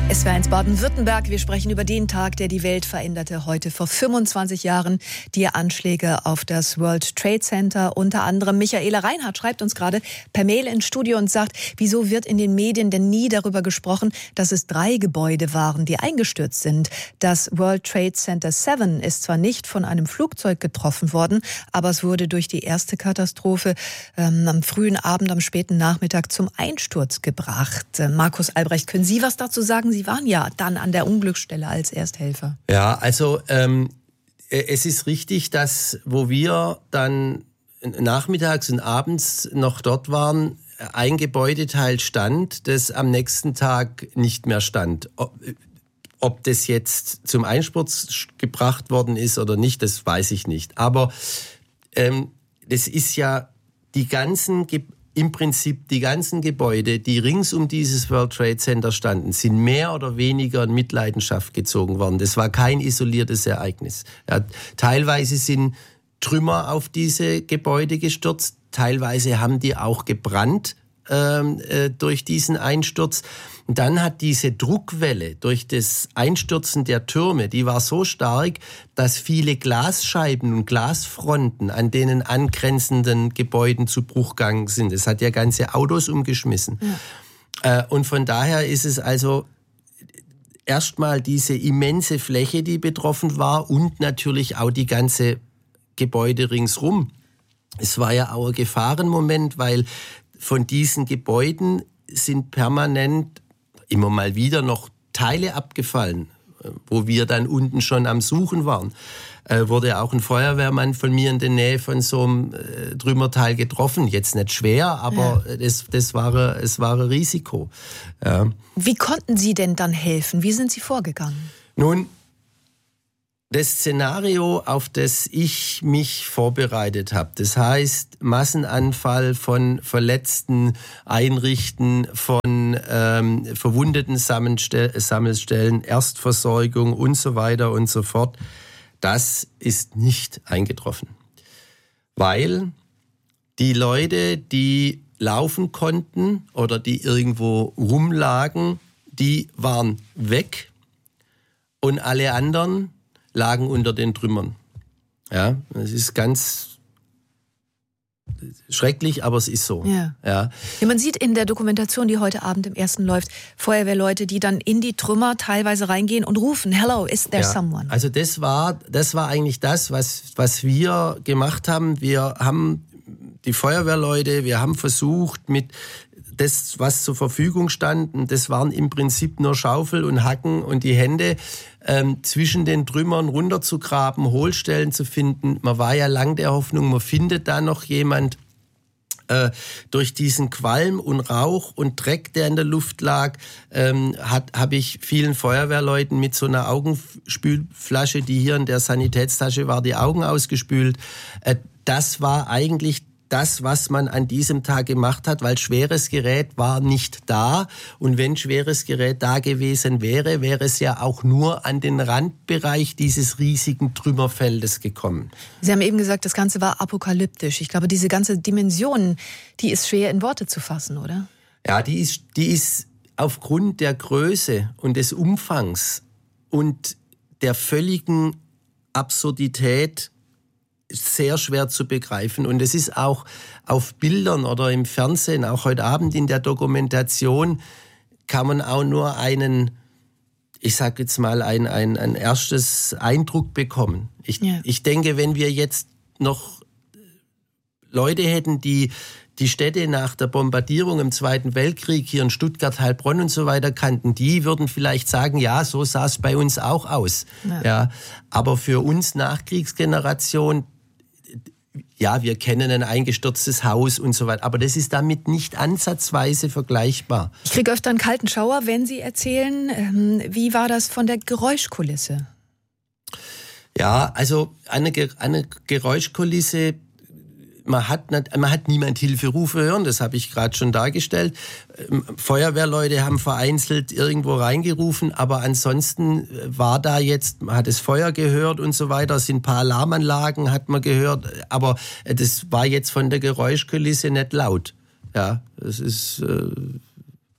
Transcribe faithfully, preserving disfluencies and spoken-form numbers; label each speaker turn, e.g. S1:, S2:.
S1: S W R eins Baden-Württemberg. Wir sprechen über den Tag, der die Welt veränderte. Heute vor fünfundzwanzig Jahren die Anschläge auf das World Trade Center. Unter anderem Michaela Reinhardt schreibt uns gerade per Mail ins Studio und sagt, wieso wird in den Medien denn nie darüber gesprochen, dass es drei Gebäude waren, die eingestürzt sind. Das World Trade Center sieben ist zwar nicht von einem Flugzeug getroffen worden, aber es wurde durch die erste Katastrophe ähm, am frühen Abend, am späten Nachmittag zum Einsturz gebracht. Äh, Markus Albrecht, können Sie was dazu sagen? Sie waren ja dann an der Unglücksstelle als Ersthelfer.
S2: Ja, also ähm, es ist richtig, dass wo wir dann nachmittags und abends noch dort waren, ein Gebäudeteil stand, das am nächsten Tag nicht mehr stand. Ob, ob das jetzt zum Einsturz gebracht worden ist oder nicht, das weiß ich nicht. Aber ähm, das ist ja die ganzen Gebäude, im Prinzip die ganzen Gebäude, die rings um dieses World Trade Center standen, sind mehr oder weniger in Mitleidenschaft gezogen worden. Das war kein isoliertes Ereignis. Ja, teilweise sind Trümmer auf diese Gebäude gestürzt, teilweise haben die auch gebrannt ähm, äh, durch diesen Einsturz. Und dann hat diese Druckwelle durch das Einstürzen der Türme, die war so stark, dass viele Glasscheiben und Glasfronten an denen angrenzenden Gebäuden zu Bruch gegangen sind. Es hat ja ganze Autos umgeschmissen. Ja. Äh, und von daher ist es also erstmal diese immense Fläche, die betroffen war und natürlich auch die ganze Gebäude ringsrum. Es war ja auch ein Gefahrenmoment, weil von diesen Gebäuden sind permanent immer mal wieder noch Teile abgefallen, wo wir dann unten schon am Suchen waren. Äh, wurde auch ein Feuerwehrmann von mir in der Nähe von so einem äh, Trümmerteil getroffen. Jetzt nicht schwer, aber ja. das, das war, es war ein Risiko. Ja.
S1: Wie konnten Sie denn dann helfen? Wie sind Sie vorgegangen?
S2: Nun, das Szenario, auf das ich mich vorbereitet habe, das heißt Massenanfall von Verletzten, Einrichten von ähm, Verwundeten Sammelstellen, Erstversorgung und so weiter und so fort, das ist nicht eingetroffen. Weil die Leute, die laufen konnten oder die irgendwo rumlagen, die waren weg und alle anderen lagen unter den Trümmern. Ja, es ist ganz schrecklich, aber es ist so.
S1: Ja.
S2: Ja.
S1: Ja, man sieht in der Dokumentation, die heute Abend im Ersten läuft, Feuerwehrleute, die dann in die Trümmer teilweise reingehen und rufen, hello, is there
S2: ja.
S1: someone?
S2: Also das war, das war eigentlich das, was, was wir gemacht haben. Wir haben die Feuerwehrleute, wir haben versucht mit das, was zur Verfügung stand, und das waren im Prinzip nur Schaufel und Hacken und die Hände, ähm, zwischen den Trümmern runterzugraben, Hohlstellen zu finden. Man war ja lang der Hoffnung, man findet da noch jemand. Äh, durch diesen Qualm und Rauch und Dreck, der in der Luft lag, ähm, hat habe ich vielen Feuerwehrleuten mit so einer Augenspülflasche, die hier in der Sanitätstasche war, die Augen ausgespült. Äh, das war eigentlich das, was man an diesem Tag gemacht hat, weil schweres Gerät war nicht da. Und wenn schweres Gerät da gewesen wäre, wäre es ja auch nur an den Randbereich dieses riesigen Trümmerfeldes gekommen.
S1: Sie haben eben gesagt, das Ganze war apokalyptisch. Ich glaube, diese ganze Dimension, die ist schwer in Worte zu fassen, oder?
S2: Ja, die ist, die ist aufgrund der Größe und des Umfangs und der völligen Absurdität sehr schwer zu begreifen. Und es ist auch auf Bildern oder im Fernsehen, auch heute Abend in der Dokumentation, kann man auch nur einen, ich sag jetzt mal, ein, ein, ein erstes Eindruck bekommen. Ich, ja. ich denke, wenn wir jetzt noch Leute hätten, die die Städte nach der Bombardierung im Zweiten Weltkrieg hier in Stuttgart, Heilbronn und so weiter kannten, die würden vielleicht sagen, ja, so sah es bei uns auch aus. Ja. Ja, aber für uns Nachkriegsgeneration, ja, wir kennen ein eingestürztes Haus und so weiter, aber das ist damit nicht ansatzweise vergleichbar.
S1: Ich kriege öfter einen kalten Schauer, wenn Sie erzählen. Ähm, wie war das von der Geräuschkulisse?
S2: Ja, also eine, eine Geräuschkulisse, man hat, nicht, man hat niemand Hilferufe hören, das habe ich gerade schon dargestellt. Feuerwehrleute haben vereinzelt irgendwo reingerufen, aber ansonsten war da jetzt, man hat das Feuer gehört und so weiter, es sind ein paar Alarmanlagen, hat man gehört, aber das war jetzt von der Geräuschkulisse nicht laut. Ja, das ist,